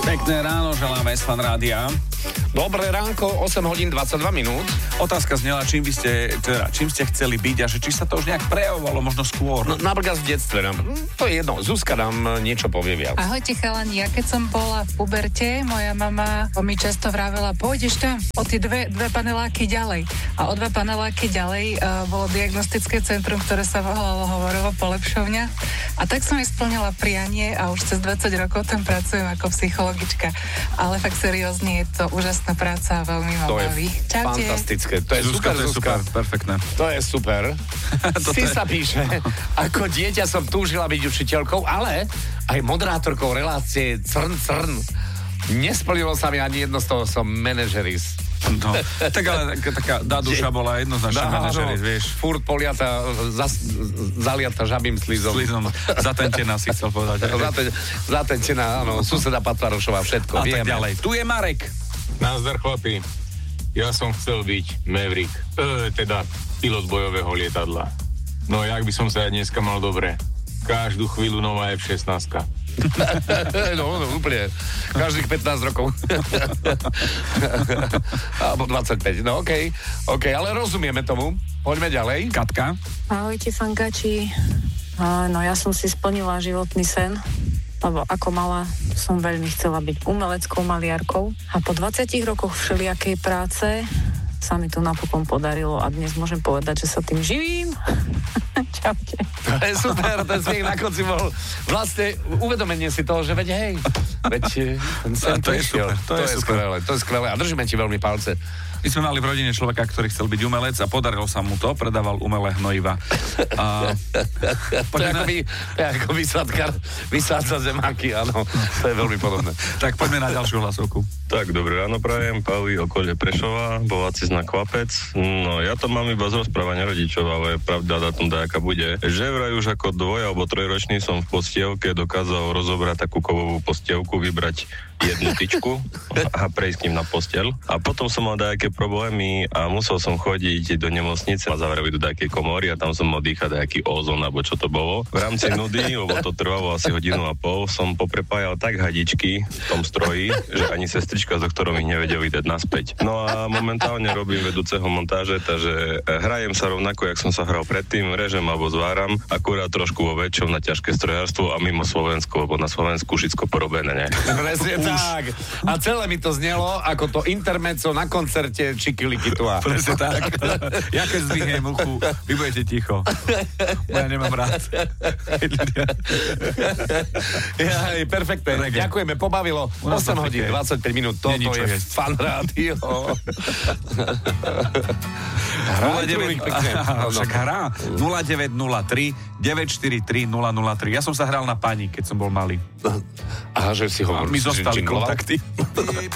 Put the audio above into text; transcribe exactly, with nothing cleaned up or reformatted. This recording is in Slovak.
Pekné ráno želáme z Fan Rádia. Dobré ránko, osem hodín dvadsaťdva minút. Otázka znela, čím by ste, teda, čím ste chceli byť a že či sa to už nejak prejavovalo možno skôr. No, napríklad v detstve. No, to je jedno, Zuzka nám niečo povie viac. Ahojte chalani, ja keď som bola v puberte, moja mama mi často vravela, pôjdeš tam o tie dve, dve paneláky ďalej. A o dva paneláky ďalej uh, bolo diagnostické centrum, ktoré sa volalo hovorovo Polepšovňa. A tak som jej splnila prianie a už cez dvadsať rokov tam pracujem ako psychologička. Ale fakt seriózne je to úžasná práca a veľmi ma baví. Čaute. Fantastické. To je Zuzka, super, to je Zuzka. super, perfektné. To je super. Si je... sa píše, ako dieťa som túžila byť učiteľkou, ale aj moderátorkou relácie Crn Crn. Nesplnilo sa mi ani jedno z toho, som manažeris. No, tak ale tak, taká Daduša bola jednoznačne no, manažeris, vieš. Furt poliata, zas, zaliata žabým slizom. Slizom, zatentená si chcel povedať. Zaten, zatentená, áno, suseda Patvarošová, všetko, a vieme. tak ďalej. Tu je Marek. Nazdar chlapi, ja som chcel byť Maverick, e, teda pilot bojového lietadla. No jak by som sa aj dneska mal dobre. Každú chvíľu nová ef šestnásť. No, no, úplne. Každých pätnásť rokov. Alebo dvadsaťpäť. No, okej. Okay. OK, ale rozumieme tomu. Poďme ďalej. Katka. Ahojte, fangači. No, ja som si splnila životný sen, lebo ako mala som veľmi chcela byť umeleckou maliarkou. A po dvadsiatich rokoch všelijakej práce sa mi to napokon podarilo a dnes môžem povedať, že sa tým živím. Čaute. To je super, ten smiech na konci bol vlastne uvedomenie si toho, že veď hej, veď ten sen to je super, to, to je, je skvelé, to je skvelé a držíme ti veľmi palce. My sme mali v rodine človeka, ktorý chcel byť umelec a podarilo sa mu to, predával umelé hnojiva. A... to, je ako vy, to je ako vysadkar, vysádza zemáky, áno, to je veľmi podobné. Tak poďme na ďalšiu hlasovku. Tak, dobré ráno prajem, Pauli, okolie Prešova, bováci znak Chlapec. No, ja to mám iba z rozprávania rodičov, ale pravda datum dajaká bude. Že vraj už ako dvoj alebo trojročný som v postielke dokázal rozobrať takú kovovú postielku, vybrať jednu tyčku a prejsť k ním na posteľ. A potom som mal dajaké problémy a musel som chodiť do nemocnice a zavreli do dajakej komory a tam som mal dýchať dajaký ózon, alebo čo to bolo. V rámci nudy, lebo to trvalo asi hodinu a pol, som poprepájal tak hadičky v tom stroji, že ani sestrička s doktorom ich nevedeli dať naspäť. No a momentálne robím vedúceho montáže, takže hrajem sa rovnako, jak som sa hral predtým, režem alebo zváram, akurát trošku vo väčšom na ťažké strojárstvo a mimo Slovensko, lebo na Slovensku všetko porobené, ne? Presne tak. A celé mi to znelo ako to intermezzo na koncerte Čikilikitua. Presne tak. Ja keď zdvihnem uchu, vy budete ticho. Ja nemám rád. Ja, perfektné. Reggae. Ďakujeme, pobavilo. osem hodín, dvadsaťpäť minút. Toto je, je Fan Rádio. nula deväť, však hrá. nula deväť nula tri deväť štyri tri nula nula tri. Ja som sa hral na pani, keď som bol malý. Aha, že si hovoril. Mi zostali kontakty.